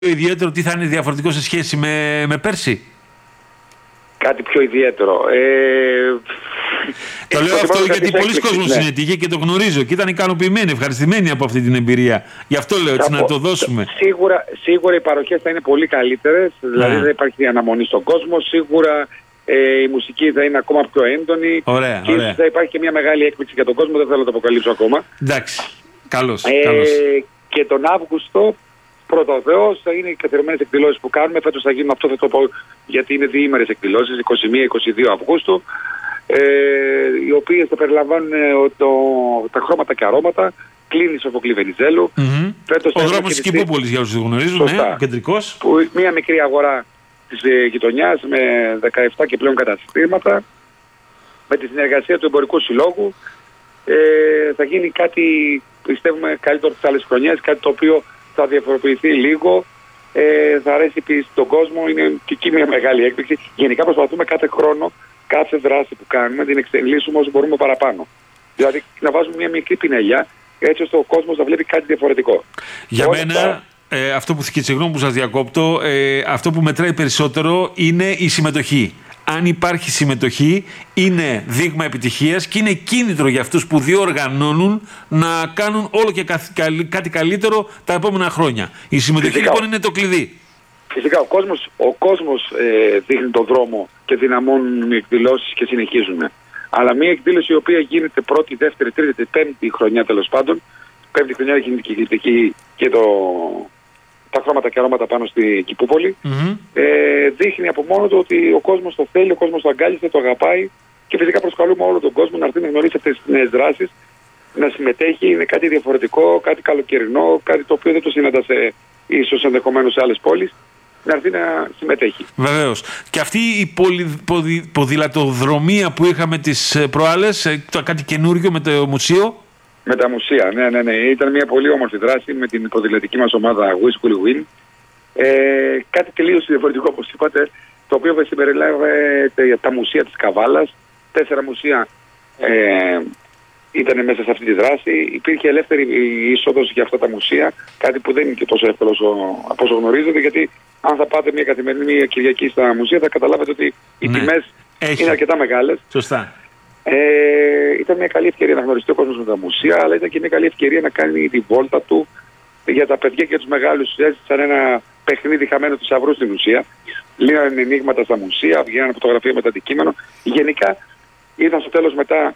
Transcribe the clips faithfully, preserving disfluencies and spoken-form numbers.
ιδιαίτερο, τι θα είναι διαφορετικό σε σχέση με, με πέρσι? Κάτι πιο ιδιαίτερο. Ε, το λέω αυτό γιατί πολλοί κόσμοι ναι. συνετύχε και το γνωρίζω και ήταν ικανοποιημένοι, ευχαριστημένοι από αυτή την εμπειρία. Γι' αυτό λέω έτσι, να το δώσουμε. Σίγουρα, σίγουρα οι παροχές θα είναι πολύ καλύτερες, δηλαδή δεν υπάρχει αναμονή στον κόσμο. Σίγουρα ε, η μουσική θα είναι ακόμα πιο έντονη. Ωραία, και ωραία. θα υπάρχει και μια μεγάλη έκπληξη για τον κόσμο, δεν θέλω να το αποκαλύψω ακόμα. Εντάξει, καλώς, ε, καλώς. Και τον Αύγουστο, πρώτο ο Θεός, θα είναι οι καθιερωμένες εκδηλώσεις που κάνουμε. Φέτος θα γίνουν, αυτό θα το πω γιατί είναι διήμερες εκδηλώσεις, είκοσι μία είκοσι δύο Αυγούστου, ε, οι οποίες θα περιλαμβάνουν ε, το, τα χρώματα και αρώματα. Κλείνει Σοφοκλή Βενιζέλου. Mm-hmm. Ο δρόμος της Κηπούπολης, για όσους γνωρίζουν, ναι, κεντρικός. Που, μια μικρή αγορά της ε, γειτονιάς με δεκαεπτά και πλέον καταστήματα. Με τη συνεργασία του Εμπορικού Συλλόγου ε, θα γίνει κάτι, πιστεύουμε, καλύτερο τις άλλες χρονιές, κάτι το οποίο θα διαφοροποιηθεί λίγο, ε, θα αρέσει επίσης στον κόσμο, είναι και εκεί μια μεγάλη έκπληξη. Γενικά προσπαθούμε κάθε χρόνο, κάθε δράση που κάνουμε, την εξελίσσουμε όσο μπορούμε παραπάνω. Δηλαδή να βάζουμε μια μικρή πινελιά, έτσι ώστε ο κόσμος να βλέπει κάτι διαφορετικό. Για Όλα μένα, αυτά... ε, αυτό που και συγγνώμη που σας διακόπτω, ε, αυτό που μετράει περισσότερο είναι η συμμετοχή. Αν υπάρχει συμμετοχή, είναι δείγμα επιτυχίας και είναι κίνητρο για αυτούς που διοργανώνουν να κάνουν όλο και κάτι καλύτερο τα επόμενα χρόνια. Η συμμετοχή Φυσικά. λοιπόν είναι το κλειδί. Φυσικά ο κόσμος, ο κόσμος ε, δείχνει τον δρόμο και δυναμώνουν οι εκδηλώσεις και συνεχίζουν. Αλλά μια εκδήλωση η οποία γίνεται πρώτη, δεύτερη, τρίτη, πέμπτη χρονιά τέλος πάντων, πέμπτη χρονιά γίνεται και, και, και το... τα χρώματα και αρώματα πάνω στη Κηπούπολη, mm-hmm. ε, δείχνει από μόνο του ότι ο κόσμος το θέλει, ο κόσμος το αγκάλισε, το αγαπάει και φυσικά προσκαλούμε όλο τον κόσμο να έρθει να γνωρίσει αυτές τις νέες δράσεις, να συμμετέχει. Είναι κάτι διαφορετικό, κάτι καλοκαιρινό, κάτι το οποίο δεν το συνάντασε ίσως ενδεχομένως σε άλλες πόλεις, να έρθει να συμμετέχει. Βεβαίως. Και αυτή η πολυ, ποδη, ποδηλατοδρομία που είχαμε τις προάλλες, κάτι καινούργιο με το μουσείο. Με τα μουσεία, ναι, ναι, ναι. Ήταν μια πολύ όμορφη δράση με την ποδηλατική μας ομάδα We School Win. Ε, κάτι τελείως διαφορετικό, όπως είπατε, το οποίο συμπεριλάβε τα μουσεία της Καβάλας. Τέσσερα μουσεία ε, ήταν μέσα σε αυτή τη δράση. Υπήρχε ελεύθερη είσοδος για αυτά τα μουσεία, κάτι που δεν είναι και τόσο εύκολο από όσο γνωρίζετε, γιατί αν θα πάτε μια καθημερινή μια Κυριακή στα μουσεία θα καταλάβετε ότι οι ναι, τιμές έχει. είναι αρκετά μεγάλες. Σωστά. Ε, ήταν μια καλή ευκαιρία να γνωριστεί ο κόσμος με τα μουσεία, αλλά ήταν και μια καλή ευκαιρία να κάνει τη βόλτα του για τα παιδιά και για τους μεγάλους. Έζησαν ένα παιχνίδι χαμένο θησαυρού στην ουσία. Λύνανε ενίγματα στα μουσεία, βγαίνανε φωτογραφία με το αντικείμενο. Γενικά ήρθαν στο τέλος μετά,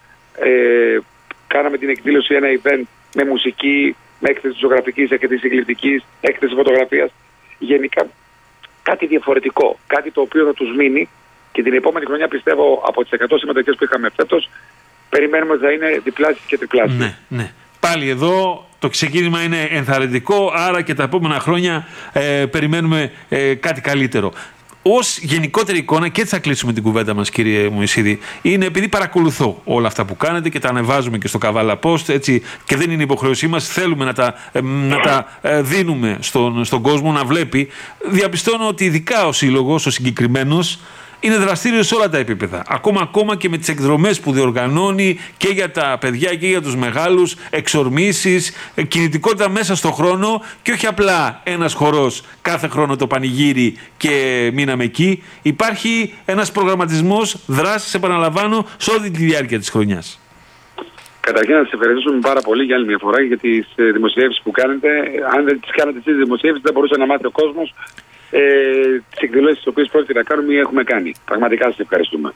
ε, κάναμε την εκδήλωση ένα event με μουσική, με έκθεση ζωγραφικής, έκθεση συγκλητικής, έκθεση φωτογραφίας. Γενικά κάτι διαφορετικό, κάτι το οποίο θα τους μείνει. Και την επόμενη χρονιά πιστεύω από τις εκατό συμμετοχές που είχαμε φέτος, περιμένουμε ότι θα είναι διπλάσιες και τριπλάσιες. Ναι, ναι. Πάλι εδώ το ξεκίνημα είναι ενθαρρυντικό, άρα και τα επόμενα χρόνια ε, περιμένουμε ε, κάτι καλύτερο. Ως γενικότερη εικόνα, και έτσι θα κλείσουμε την κουβέντα μας, κύριε Μωυσίδη, είναι επειδή παρακολουθώ όλα αυτά που κάνετε και τα ανεβάζουμε και στο Καβάλα Post, έτσι, και δεν είναι υποχρέωσή μας, θέλουμε να τα, ε, να τα ε, δίνουμε στον, στον κόσμο να βλέπει. Διαπιστώνω ότι ειδικά ο σύλλογος, ο συγκεκριμένος, είναι δραστήριος σε όλα τα επίπεδα. Ακόμα, ακόμα και με τις εκδρομές που διοργανώνει και για τα παιδιά και για τους μεγάλους, εξορμήσεις, κινητικότητα μέσα στον χρόνο και όχι απλά ένας χορός κάθε χρόνο το πανηγύρι και μείναμε εκεί. Υπάρχει ένας προγραμματισμός δράσης, επαναλαμβάνω, σε όλη τη διάρκεια της χρονιάς. Καταρχήν να σας ευχαριστήσουμε πάρα πολύ για άλλη μια φορά για τις δημοσιεύσεις που κάνετε. Αν δεν τις κάνετε εσείς δημοσιεύσεις, δεν μπορούσε να μάθει ο κόσμος Ε, τις εκδηλώσεις τις οποίες πρόκειται να κάνουμε ή έχουμε κάνει. Πραγματικά σας ευχαριστούμε.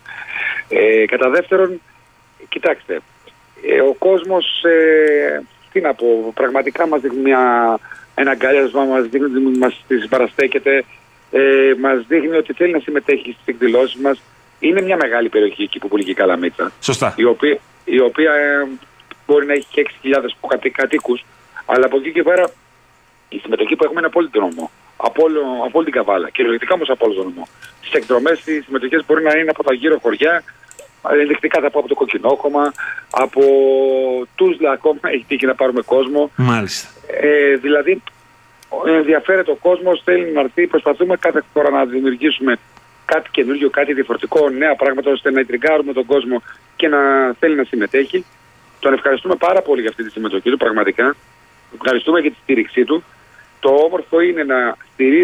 Ε, κατά δεύτερον, κοιτάξτε, ε, ο κόσμος, ε, τι να πω, πραγματικά μας δείχνει μια, ένα αγκάλιασμα, μας δείχνει, μας τις παραστέκεται, ε, μας δείχνει ότι θέλει να συμμετέχει στις εκδηλώσεις μας. Είναι μια μεγάλη περιοχή εκεί που πουλική Καλαμίτσα. Σωστά. Η οποία, η οποία ε, μπορεί να έχει και έξι χιλιάδες κατοίκους, αλλά από εκεί και πέρα η συμμετοχή που έχουμε είναι από όλη τον νομό. Από, όλο, από όλη την Καβάλα. Κυριολεκτικά όμως από όλο τον νομό. Στις εκδρομές, οι συμμετοχές μπορεί να είναι από τα γύρω χωριά, ενδεικτικά θα πω από το Κοκκινόχωμα, από Τούσλα ακόμα, έχει τύχει να πάρουμε κόσμο. Μάλιστα. Ε, δηλαδή, ενδιαφέρεται ο κόσμος, θέλει να έρθει, προσπαθούμε κάθε φορά να δημιουργήσουμε κάτι καινούργιο, κάτι διαφορετικό, νέα πράγματα, ώστε να τριγκάρουμε τον κόσμο και να θέλει να συμμετέχει. Τον ευχαριστούμε πάρα πολύ για αυτή τη συμμετοχή του, πραγματικά. Ευχαριστούμε για τη στήριξή του. Το όμορφο είναι να στηρίζει